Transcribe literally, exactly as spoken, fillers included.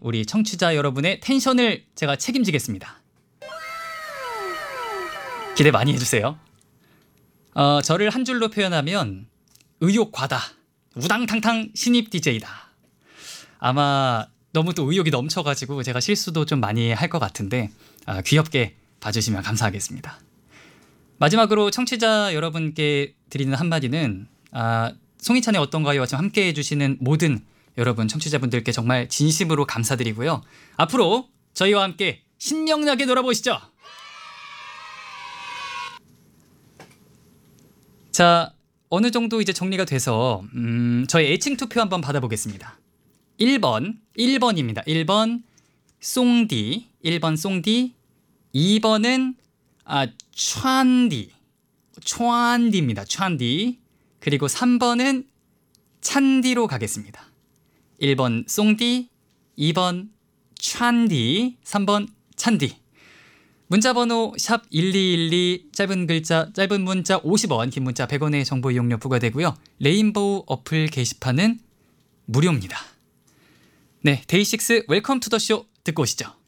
우리 청취자 여러분의 텐션을 제가 책임지겠습니다. 기대 많이 해주세요. 어, 저를 한 줄로 표현하면 의욕 과다, 우당탕탕 신입 디제이다. 아마 너무 또 의욕이 넘쳐가지고 제가 실수도 좀 많이 할 것 같은데 아, 귀엽게 봐주시면 감사하겠습니다. 마지막으로 청취자 여러분께 드리는 한마디는 아, 송이찬의 어떤가요와 지금 함께 해주시는 모든 여러분 청취자분들께 정말 진심으로 감사드리고요. 앞으로 저희와 함께 신명나게 놀아보시죠. 자, 어느 정도 이제 정리가 돼서 음, 저희 애칭 투표 한번 받아보겠습니다. 일 번, 일 번입니다. 일 번 송디, 일 번 송디, 이 번은 아, 촨디, 촨디입니다. 촨디. 그리고 삼 번은 찬디로 가겠습니다. 일 번 송디, 이 번 촨디, 삼 번 찬디. 문자번호 샵 일이일이, 짧은 글자 짧은 문자 오십 원, 긴 문자 백 원의 정보 이용료 부과되고요. 레인보우 어플 게시판은 무료입니다. 네, 데이식스 웰컴 투 더 쇼 듣고 오시죠.